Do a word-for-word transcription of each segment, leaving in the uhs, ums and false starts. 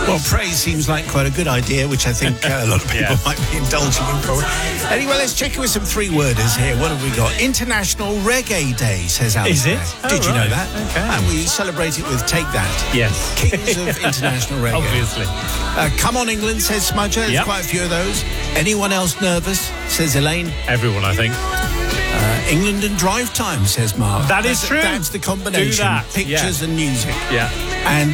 Well, praise seems like quite a good idea, which I think uh, a lot of people Yes. might be indulging in. Probably. Anyway, let's check in with some three-worders here. What have we got? International Reggae Day, says Alice. Is it? Did Oh, you know right. that? Okay. And we celebrate it with Take That. Yes. Kings of International Reggae. Obviously. Uh, Come on, England, says Smudger. There's Yep. quite a few of those. Anyone else nervous, says Elaine. Everyone, I think. Uh, England and Drive Time, says Mark. That is That's, true. That's the combination. Do that, Pictures yeah. and music. Yeah. And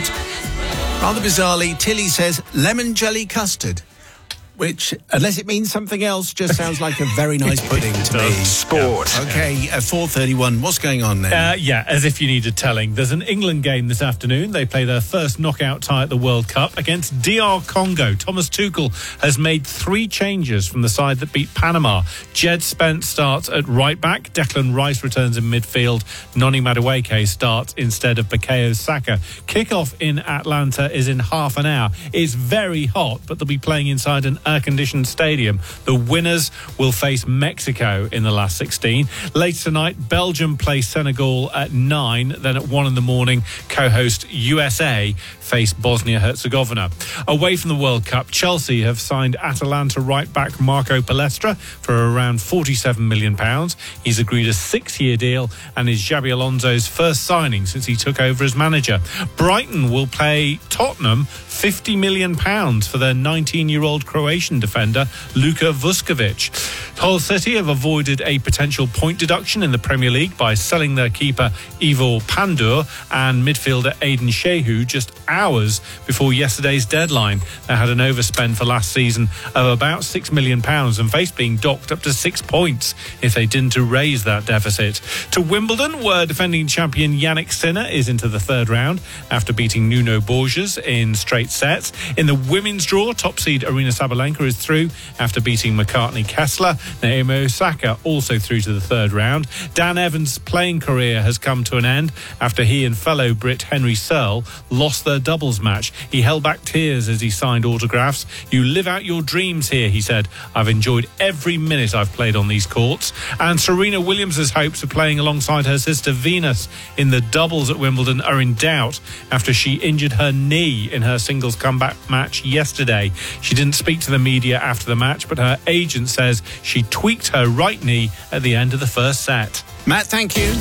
rather bizarrely, Tilly says lemon jelly custard, which, unless it means something else, just sounds like a very nice pudding to me. Sport. Okay, uh, four thirty-one. What's going on then? Uh, yeah, as if you needed telling. There's an England game this afternoon. They play their first knockout tie at the World Cup against D R Congo. Thomas Tuchel has made three changes from the side that beat Panama. Jed Spence starts at right back. Declan Rice returns in midfield. Noni Madueke starts instead of Bukayo Saka. Kickoff in Atlanta is in half an hour. It's very hot, but they'll be playing inside an air-conditioned stadium. The winners will face Mexico in the last sixteen. Later tonight, Belgium play Senegal at nine. Then at one in the morning, co-host U S A face Bosnia-Herzegovina. Away from the World Cup, Chelsea have signed Atalanta right-back Marco Palestra for around forty-seven million pounds. He's agreed a six-year deal and is Xabi Alonso's first signing since he took over as manager. Brighton will pay Tottenham fifty million pounds for their nineteen-year-old Croatian defender Luka Vuskovic. Hull City have avoided a potential point deduction in the Premier League by selling their keeper Ivo Pandur and midfielder Aidan Shehu just hours before yesterday's deadline. They had an overspend for last season of about six million pounds and faced being docked up to six points if they didn't erase that deficit. To Wimbledon, where defending champion Yannick Sinner is into the third round after beating Nuno Borges in straight sets. In the women's draw, top seed Arina Sabalenka is through after beating McCartney Kessler. Naomi Osaka also through to the third round. Dan Evans' playing career has come to an end after he and fellow Brit Henry Searle lost their doubles match. He held back tears as he signed autographs. "You live out your dreams here," he said. "I've enjoyed every minute I've played on these courts." And Serena Williams' hopes of playing alongside her sister Venus in the doubles at Wimbledon are in doubt after she injured her knee in her singles comeback match yesterday. She didn't speak to the media after the match, but her agent says she tweaked her right knee at the end of the first set. Matt, thank you.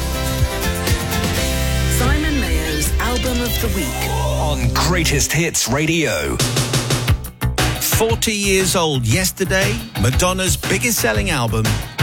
Simon Mayo's Album of the Week On Greatest Hits Radio. forty years old yesterday, Madonna's biggest selling album